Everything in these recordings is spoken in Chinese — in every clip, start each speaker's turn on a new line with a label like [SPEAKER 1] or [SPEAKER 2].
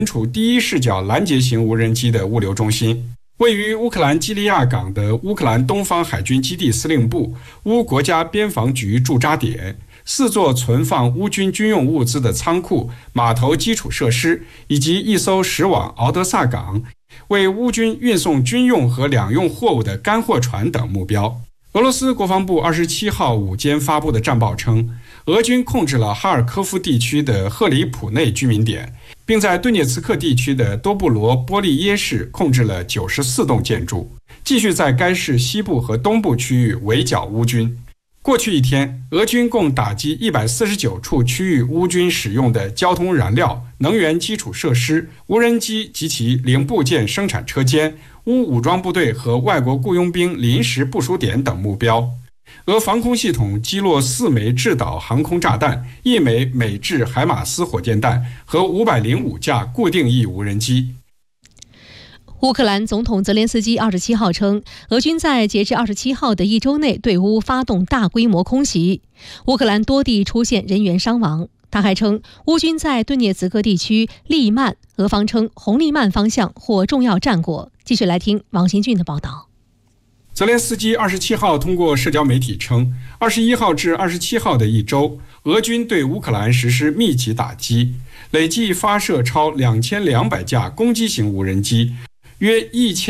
[SPEAKER 1] 处第一视角拦截型无人机的物流中心。位于乌克兰基利亚港的乌克兰东方海军基地司令部、乌国家边防局驻扎点、4座存放乌军军用物资的仓库、码头基础设施，以及一艘驶往敖德萨港为乌军运送军用和两用货物的干货船等目标。俄罗斯国防部27号午间发布的战报称，俄军控制了哈尔科夫地区的赫里普内居民点，并在顿涅茨克地区的多布罗波利耶市控制了94栋建筑，继续在该市西部和东部区域围剿乌军。过去一天，俄军共打击149处区域乌军使用的交通燃料、能源基础设施、无人机及其零部件生产车间、乌武装部队和外国雇佣兵临时部署点等目标。俄防空系统击落4枚制导航空炸弹、1枚美制海马斯火箭弹和505架固定翼无人机。
[SPEAKER 2] 乌克兰总统泽连斯基27号称，俄军在截至27号的一周内对乌发动大规模空袭，乌克兰多地出现人员伤亡。他还称，乌军在顿涅茨克地区利曼，俄方称红利曼方向获重要战果。继续来听王新俊的报道。
[SPEAKER 1] 泽连斯基27号通过社交媒体称，21号至27号的一周，俄军对乌克兰实施密集打击，累计发射超2200架攻击型无人机，约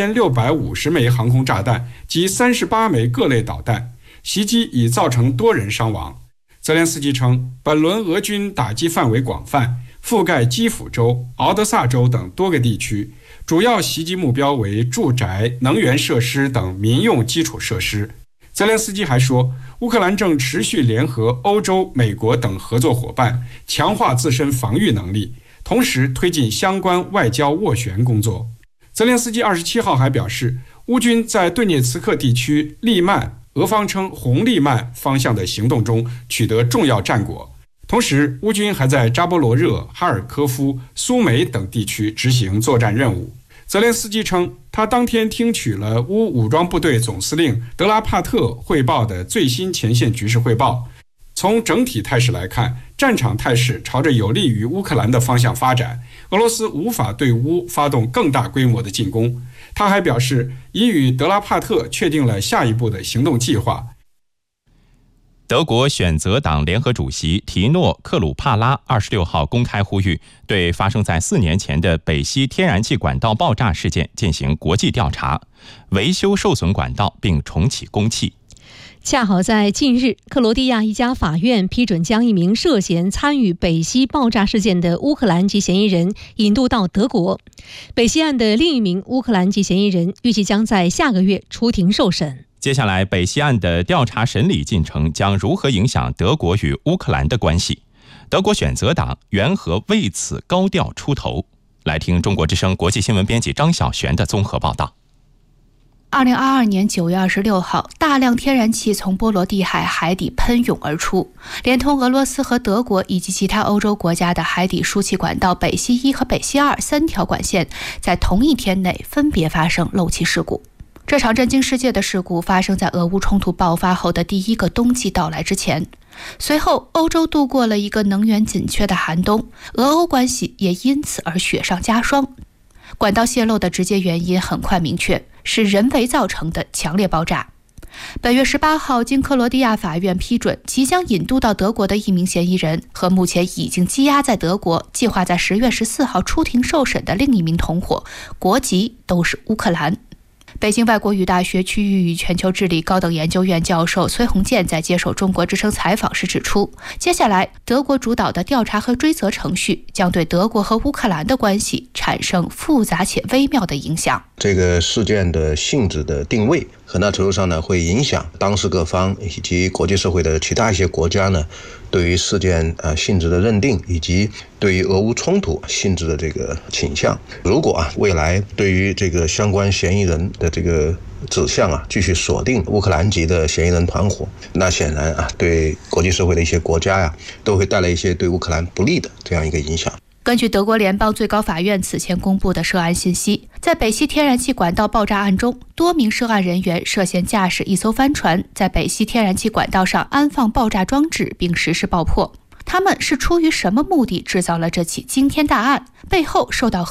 [SPEAKER 1] 1650枚航空炸弹及38枚各类导弹，袭击已造成多人伤亡。泽连斯基称，本轮俄军打击范围广泛，覆盖基辅州、敖德萨州等多个地区，主要袭击目标为住宅、能源设施等民用基础设施。泽连斯基还说，乌克兰正持续联合欧洲、美国等合作伙伴，强化自身防御能力，同时推进相关外交斡旋工作。泽连斯基27号还表示，乌军在顿涅茨克地区利曼，俄方称红利曼方向的行动中取得重要战果。同时，乌军还在扎波罗热、哈尔科夫、苏梅等地区执行作战任务。泽连斯基称，他当天听取了乌武装部队总司令德拉帕特汇报的最新前线局势汇报。从整体态势来看，战场态势朝着有利于乌克兰的方向发展，俄罗斯无法对乌发动更大规模的进攻。他还表示，已与德拉帕特确定了下一步的行动计划。
[SPEAKER 3] 德国选择党联合主席提诺·克鲁帕拉26号公开呼吁，对发生在4年前的北溪天然气管道爆炸事件进行国际调查，维修受损管道并重启供气。
[SPEAKER 2] 恰好在近日，克罗地亚一家法院批准将一名涉嫌参与北溪爆炸事件的乌克兰籍嫌疑人引渡到德国。北溪案的另一名乌克兰籍嫌疑人预计将在下个月出庭受审。
[SPEAKER 3] 接下来，北溪案的调查审理进程将如何影响德国与乌克兰的关系？德国选择党缘何为此高调出头？来听中国之声国际新闻编辑张晓璇的综合报道。
[SPEAKER 4] 2022年9月26号，大量天然气从波罗的海海底喷涌而出，连同俄罗斯和德国以及其他欧洲国家的海底输气管道北溪1和北溪23条管线，在同一天内分别发生漏气事故。这场震惊世界的事故发生在俄乌冲突爆发后的第一个冬季到来之前。随后，欧洲度过了一个能源紧缺的寒冬，俄欧关系也因此而雪上加霜。管道泄漏的直接原因很快明确，是人为造成的强烈爆炸。本月18号，经克罗地亚法院批准，即将引渡到德国的一名嫌疑人和目前已经羁押在德国、计划在10月14号出庭受审的另一名同伙，国籍都是乌克兰。北京外国语大学区域与全球治理高等研究院教授崔洪建在接受中国之声采访时指出，接下来德国主导的调查和追责程序将对德国和乌克兰的关系产生复杂且微妙的影响。
[SPEAKER 5] 这个事件的性质的定位很大程度上呢，会影响当事各方以及国际社会的其他一些国家呢对于事件性质的认定，以及对于俄乌冲突性质的这个倾向。如果未来对于这个相关嫌疑人的这个指向继续锁定乌克兰籍的嫌疑人团伙，那显然对国际社会的一些国家都会带来一些对乌克兰不利的这样一个影响。
[SPEAKER 4] 根据德国联邦最高法院此前公布的涉案信息，在北溪天然气管道爆炸案中，多名涉案人员涉嫌驾驶一艘帆船，在北溪天然气管道上安放爆炸装置并实施爆破。 他们是出于什么目的制造了这起惊天大案？背后受到